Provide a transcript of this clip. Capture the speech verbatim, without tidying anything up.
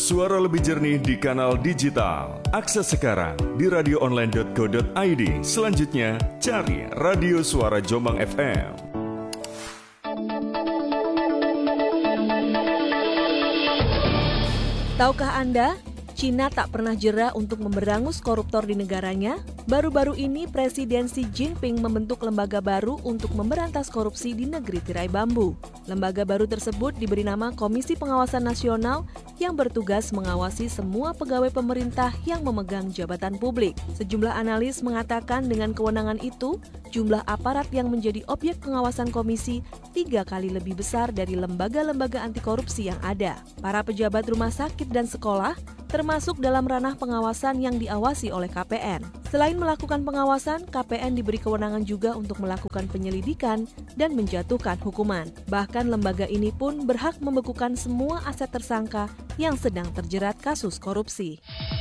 Suara lebih jernih di kanal digital. Akses sekarang di radio online dot co dot i d. Selanjutnya, cari Radio Suara Jombang F M. Tahukah Anda, Cina tak pernah jera untuk memberangus koruptor di negaranya? Baru-baru ini Presiden Xi Jinping membentuk lembaga baru untuk memberantas korupsi di negeri tirai bambu. Lembaga baru tersebut diberi nama Komisi Pengawasan Nasional yang bertugas mengawasi semua pegawai pemerintah yang memegang jabatan publik. Sejumlah analis mengatakan dengan kewenangan itu, jumlah aparat yang menjadi objek pengawasan komisi tiga kali lebih besar dari lembaga-lembaga anti korupsi yang ada. Para pejabat rumah sakit dan sekolah termasuk dalam ranah pengawasan yang diawasi oleh K P N. Selain melakukan pengawasan, K P N diberi kewenangan juga untuk melakukan penyelidikan dan menjatuhkan hukuman. Bahkan lembaga ini pun berhak membekukan semua aset tersangka yang sedang terjerat kasus korupsi.